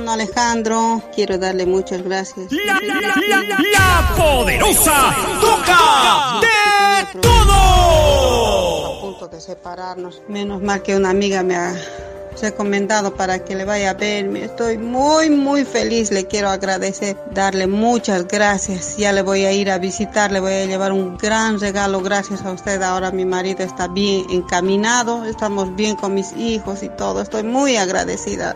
hermano Alejandro, quiero darle muchas gracias. La poderosa toca de todo. A punto de separarnos. Menos mal que una amiga me ha recomendado para que le vaya a verme. Estoy muy feliz, le quiero agradecer, darle muchas gracias. Ya le voy a ir a visitar, le voy a llevar un gran regalo gracias a usted. Ahora mi marido está bien encaminado, estamos bien con mis hijos y todo. Estoy muy agradecida,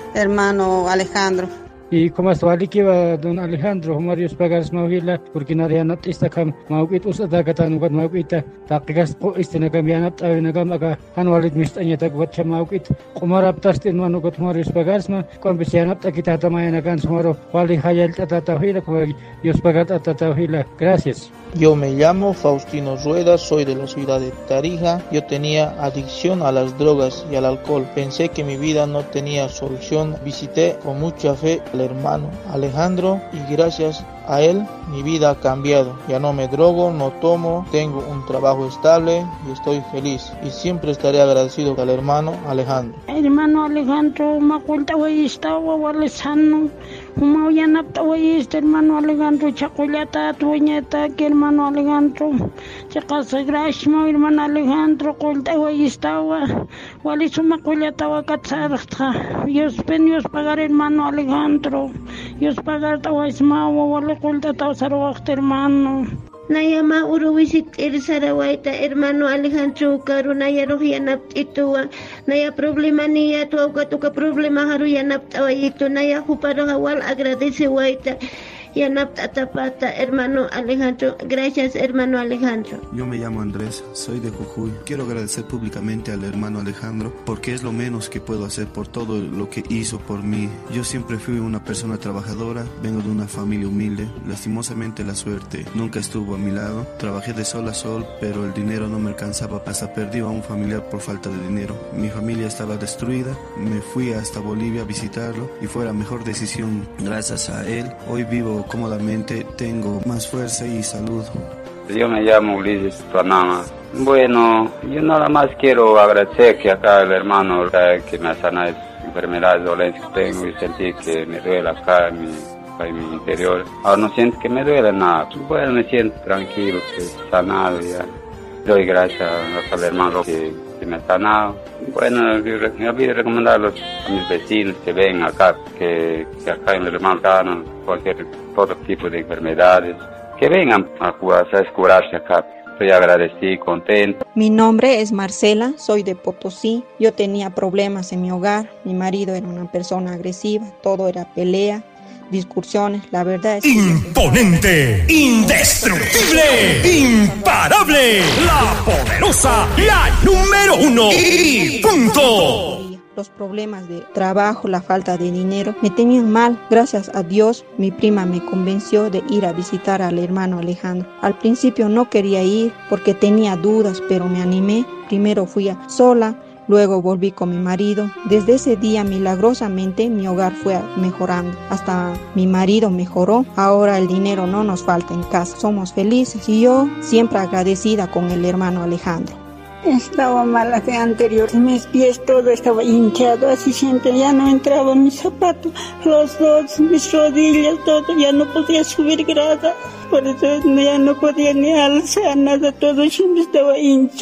hermano Alejandro. Y como esto alikiva don Alejandro Marius Pagas Mawila porque nadie anat istakam mawkit usada katan ukat mawkita takigas ko istinakam yanat awinagam aga hanwalit mistanya tagwat cha mawkit kumarap tastin manukat Marius Pagas ma kombisianat akita tamayanakan sumaro wali hayal tatatawila ko Dios pagat tatatawila. Gracias. Yo me llamo Faustino Rueda, soy de la ciudad de Tarija. Yo tenía adicción a las drogas y al alcohol. Pensé que mi vida no tenía solución. Visité con mucha fe al hermano Alejandro y gracias a él mi vida ha cambiado. Ya no me drogo, no tomo, tengo un trabajo estable y estoy feliz. Y siempre estaré agradecido al hermano Alejandro. Hermano Alejandro, me cuenta hoy estaba walesano. Como ya no está hermano Alejandro, chacolata, tuñeta, que hermano Alejandro, chacasa grashmo, hermano Alejandro, colta hoy estaba, walisuma colata wakatzarta, Dios pagar hermano Alejandro, Dios pagar tawaismawa, wale colta tawsarwakta hermano. Nayama uruwisit irsarawaita hermano Alejandro karunaya rohyanap ituwa naya problema niya tuka problema haruyanap tawayitu naya huparo hawal agradece waita yanap tatapata hermano Alejandro. Gracias hermano Alejandro. Yo me llamo Andrés, soy de Jujuy. Quiero agradecer públicamente al hermano Alejandro porque es lo menos que puedo hacer por todo lo que hizo por mí. Yo siempre fui una persona trabajadora, vengo de una familia humilde. Lastimosamente la suerte nunca estuvo a mi lado. Trabajé de sol a sol, pero el dinero no me alcanzaba. Hasta perdí a un familiar por falta de dinero. Mi familia estaba destruida. Me fui hasta Bolivia a visitarlo y fue la mejor decisión. Gracias a él, hoy vivo cómodamente, tengo más fuerza y salud. Yo me llamo Ulises Panama. Bueno, yo nada más quiero agradecer que acá el hermano que me ha sanado enfermedades, dolencias que tengo y sentí que me duele acá en mi interior. Ahora no siento que me duele nada. Bueno, me siento tranquilo, que sanado ya. Doy gracias al hermano que me ha sanado. Bueno, me olvidé recomendarlos a mis vecinos que ven acá, que acá en el hermano sanan todo tipo de enfermedades, que vengan a curarse acá. Estoy agradecido, contento. Mi nombre es Marcela, soy de Potosí. Yo tenía problemas en mi hogar. Mi marido era una persona agresiva, todo era pelea, discusiones. La verdad es que imponente, indestructible, imparable, la poderosa, la número uno y punto. Los problemas de trabajo, la falta de dinero me tenían mal. Gracias a Dios, mi prima me convenció de ir a visitar al hermano Alejandro. Al principio no quería ir porque tenía dudas, pero me animé. Primero fui sola, luego volví con mi marido. Desde ese día, milagrosamente, mi hogar fue mejorando. Hasta mi marido mejoró. Ahora el dinero no nos falta en casa. Somos felices y yo siempre agradecida con el hermano Alejandro. Estaba mala de anterior, mis pies todo estaba hinchado, así siempre ya no entraba mis zapatos, los dos, mis rodillas, todo, ya no podía subir grada, por eso ya no podía ni alzar nada, todo siempre estaba hinchado.